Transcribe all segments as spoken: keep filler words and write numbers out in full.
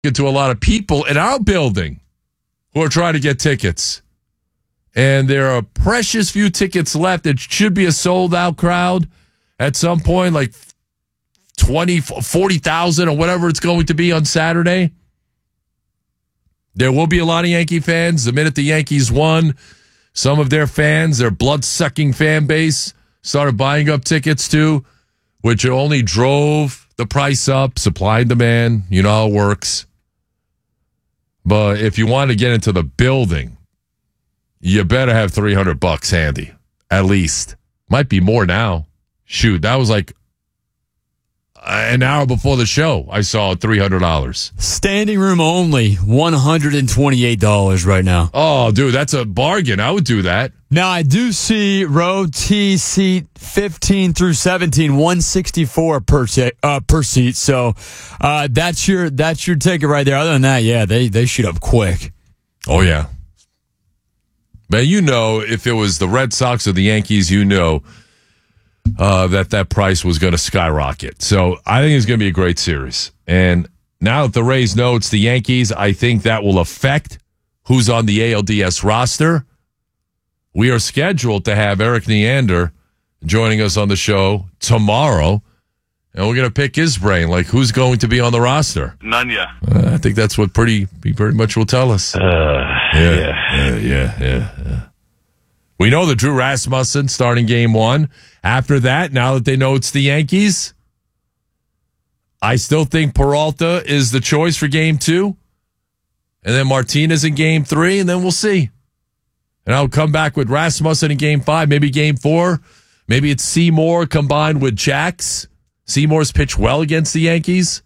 to a lot of people in our building who are trying to get tickets. And there are a precious few tickets left. It should be a sold-out crowd at some point, like twenty, forty thousand or whatever it's going to be on Saturday. There will be a lot of Yankee fans. The minute the Yankees won, some of their fans, their blood-sucking fan base, started buying up tickets too, which only drove the price up, supply and demand. You know how it works. But if you want to get into the building, you better have three hundred bucks handy, at least. Might be more now. Shoot, that was like an hour before the show. I saw three hundred dollars. Standing room only, one hundred twenty-eight dollars right now. Oh, dude, that's a bargain. I would do that. Now, I do see row T seat fifteen through seventeen, one hundred sixty-four per t- uh, per seat. So uh, that's your that's your ticket right there. Other than that, yeah, they, they shoot up quick. Oh, yeah. Man, you know, if it was the Red Sox or the Yankees, you know uh, that that price was going to skyrocket. So I think it's going to be a great series. And now that the Rays know it's the Yankees, I think that will affect who's on the A L D S roster. We are scheduled to have Eric Neander joining us on the show tomorrow, and we're going to pick his brain, like who's going to be on the roster. None yet. Uh, I think that's what pretty he pretty much will tell us. Uh, yeah, yeah. yeah, yeah, yeah, yeah. We know that Drew Rasmussen starting game one. After that, now that they know it's the Yankees, I still think Peralta is the choice for game two, and then Martinez in game three, and then we'll see. And I'll come back with Rasmussen in game five, maybe game four. Maybe it's Seymour combined with Jax. Seymour's pitched well against the Yankees.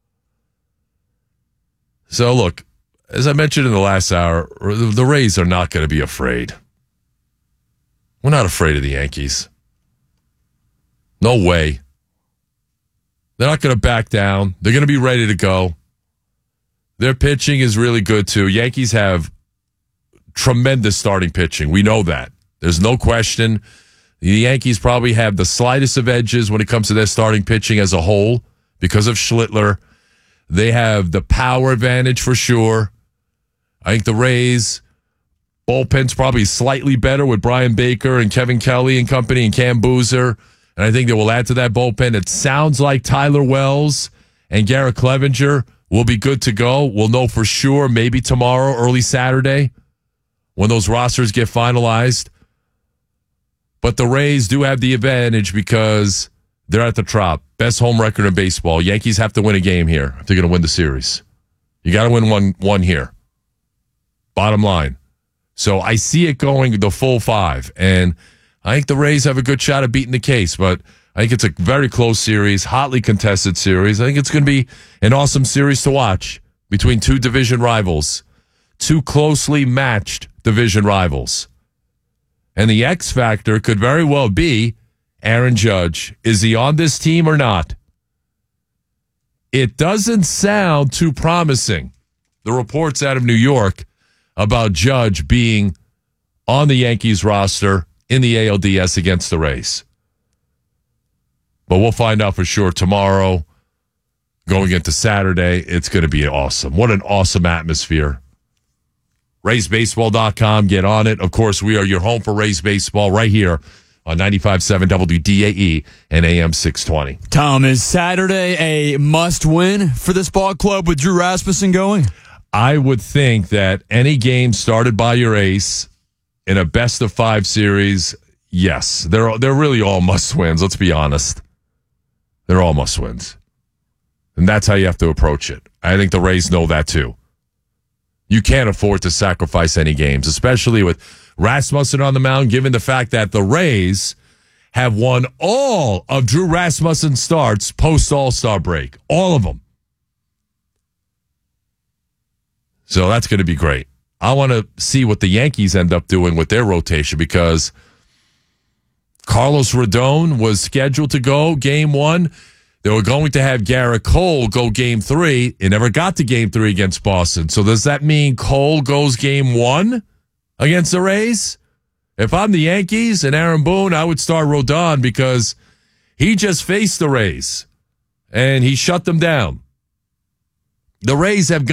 So, look, as I mentioned in the last hour, the Rays are not going to be afraid. We're not afraid of the Yankees. No way. They're not going to back down. They're going to be ready to go. Their pitching is really good, too. Yankees have tremendous starting pitching. We know that. There's no question. The Yankees probably have the slightest of edges when it comes to their starting pitching as a whole because of Schlittler. They have the power advantage for sure. I think the Rays bullpen's probably slightly better with Brian Baker and Kevin Kelly and company and Cam Boozer. And I think they will add to that bullpen. It sounds like Tyler Wells and Garrett Clevenger will be good to go. We'll know for sure maybe tomorrow, early Saturday, when those rosters get finalized. But the Rays do have the advantage because they're at the Trop. Best home record in baseball. Yankees have to win a game here if they're going to win the series. You got to win one, one here. Bottom line. So I see it going the full five. And I think the Rays have a good shot at beating the case. But I think it's a very close series, hotly contested series. I think it's going to be an awesome series to watch between two division rivals. Two closely matched division rivals. And the X factor could very well be Aaron Judge. Is he on this team or not? It doesn't sound too promising. The reports out of New York about Judge being on the Yankees roster in the A L D S against the Rays. But we'll find out for sure tomorrow. Going into Saturday, it's going to be awesome. What an awesome atmosphere. Rays Baseball dot com. Get on it. Of course, we are your home for Rays Baseball right here on ninety-five point seven W D A E and A M six twenty. Tom, is Saturday a must-win for this ball club with Drew Rasmussen going? I would think that any game started by your ace in a best-of-five series, yes. They're, they're really all must-wins, let's be honest. They're all must-wins. And that's how you have to approach it. I think the Rays know that, too. You can't afford to sacrifice any games, especially with Rasmussen on the mound, given the fact that the Rays have won all of Drew Rasmussen's starts post-All-Star break. All of them. So that's going to be great. I want to see what the Yankees end up doing with their rotation because Carlos Rodon was scheduled to go game one. They were going to have Garrett Cole go game three. It never got to game three against Boston. So does that mean Cole goes game one against the Rays? If I'm the Yankees and Aaron Boone, I would start Rodon because he just faced the Rays and he shut them down. The Rays have